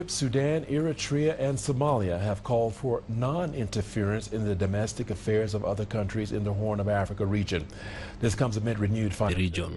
Sudan, Eritrea, and Somalia have called for non-interference in the domestic affairs of other countries in the Horn of Africa region. This comes amid renewed region.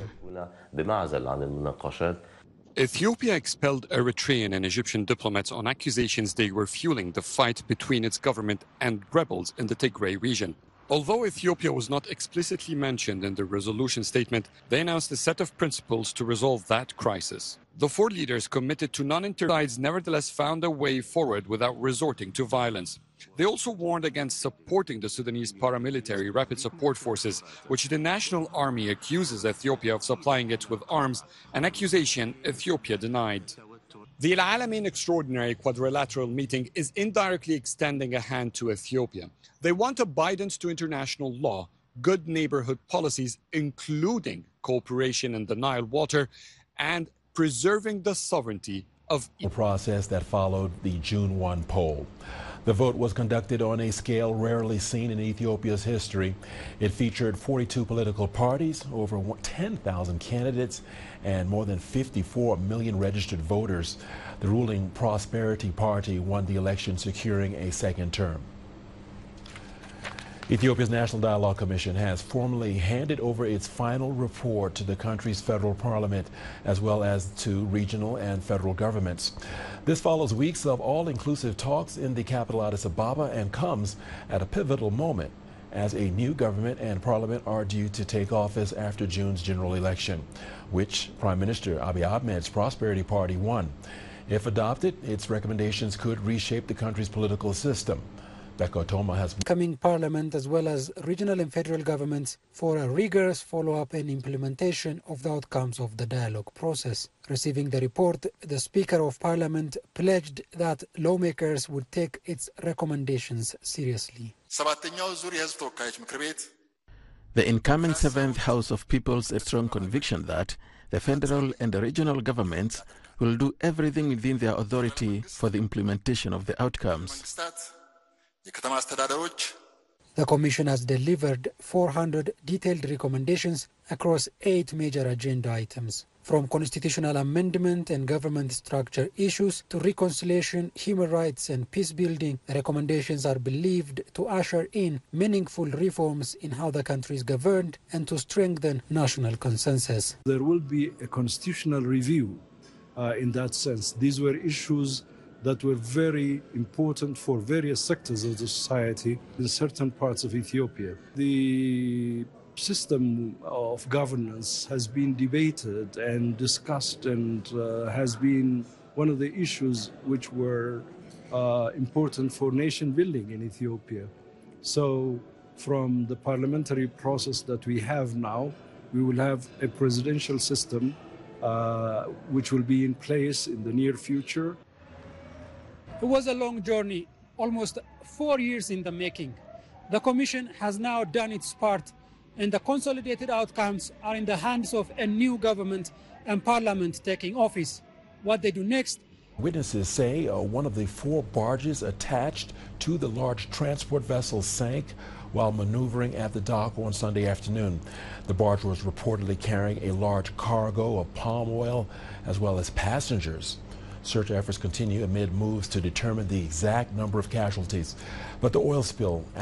Ethiopia expelled Eritrean and Egyptian diplomats on accusations they were fueling the fight between its government and rebels in the Tigray region. Although Ethiopia was not explicitly mentioned in the resolution statement, they announced a set of principles to resolve that crisis. The four leaders committed to non-interference nevertheless found a way forward without resorting to violence. They also warned against supporting the Sudanese paramilitary Rapid Support Forces, which the National Army accuses Ethiopia of supplying it with arms, an accusation Ethiopia denied. The Al Alamein Extraordinary Quadrilateral Meeting is indirectly extending a hand to Ethiopia. They want abidance to international law, good neighborhood policies, including cooperation in the Nile water, and preserving the sovereignty of the process that followed the June 1 poll. The vote was conducted on a scale rarely seen in Ethiopia's history. It featured 42 political parties, over 10,000 candidates, and more than 54 million registered voters. The ruling Prosperity Party won the election, securing a second term. Ethiopia's National Dialogue Commission has formally handed over its final report to the country's federal parliament, as well as to regional and federal governments. This follows weeks of all-inclusive talks in the capital Addis Ababa and comes at a pivotal moment as a new government and parliament are due to take office after June's general election, which Prime Minister Abiy Ahmed's Prosperity Party won. If adopted, its recommendations could reshape the country's political system. Becca Toma has coming parliament as well as regional and federal governments for a rigorous follow-up and implementation of the outcomes of the dialogue process. Receiving the report, the Speaker of Parliament pledged that lawmakers would take its recommendations seriously. The incoming 7th House of People's a strong conviction that the federal and the regional governments will do everything within their authority for the implementation of the outcomes. The Commission has delivered 400 detailed recommendations across 8 major agenda items. From constitutional amendment and government structure issues to reconciliation, human rights and peace building, the recommendations are believed to usher in meaningful reforms in how the country is governed and to strengthen national consensus. There will be a constitutional review in that sense. These were issues that were very important for various sectors of the society in certain parts of Ethiopia. The system of governance has been debated and discussed and has been one of the issues which were important for nation building in Ethiopia. So from the parliamentary process that we have now, we will have a presidential system which will be in place in the near future. It was a long journey, almost 4 years in the making. The Commission has now done its part, and the consolidated outcomes are in the hands of a new government and parliament taking office. What they do next? Witnesses say one of the 4 barges attached to the large transport vessel sank while maneuvering at the dock on Sunday afternoon. The barge was reportedly carrying a large cargo of palm oil as well as passengers. Search efforts continue amid moves to determine the exact number of casualties, but the oil spill